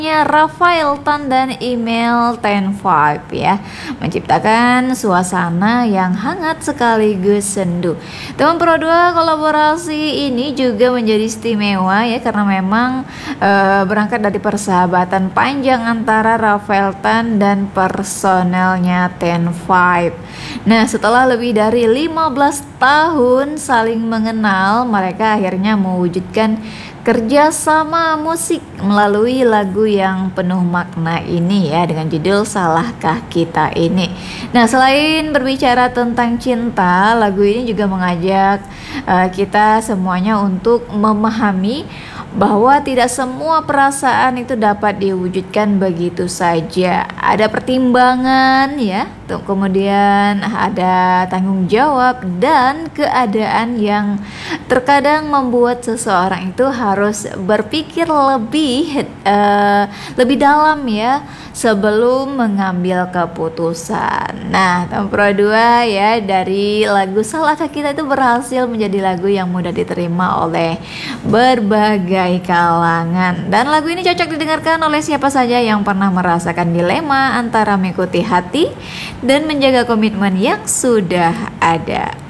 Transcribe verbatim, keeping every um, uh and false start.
Rafael Tan dan Email Ten Five ya, menciptakan suasana yang hangat sekaligus sendu. Teman Pro dua, kolaborasi ini juga menjadi istimewa ya, karena memang e, berangkat dari persahabatan panjang antara Rafael Tan dan personelnya Ten Five. Nah, setelah lebih dari lima belas tahun saling mengenal, mereka akhirnya mewujudkan kerjasama musik melalui lagu yang penuh makna ini ya, dengan judul Salahkah Kita Ini. Nah, selain berbicara tentang cinta, lagu ini juga mengajak uh, kita semuanya untuk memahami bahwa tidak semua perasaan itu dapat diwujudkan begitu saja. Ada pertimbangan ya, kemudian ada tanggung jawab dan keadaan yang terkadang membuat seseorang itu harus berpikir lebih uh, lebih dalam ya sebelum mengambil keputusan. Nah, Pro dua ya, dari lagu Salahkah Kita itu berhasil menjadi lagu yang mudah diterima oleh berbagai kalangan, dan lagu ini cocok didengarkan oleh siapa saja yang pernah merasakan dilema antara mengikuti hati dan menjaga komitmen yang sudah ada.